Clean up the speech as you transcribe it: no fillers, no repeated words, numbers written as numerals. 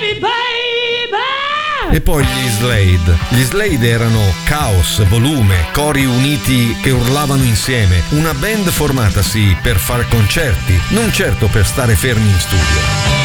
E poi gli Slade. Gli Slade erano caos, volume, cori uniti che urlavano insieme. Una band formatasi per far concerti, non certo per stare fermi in studio.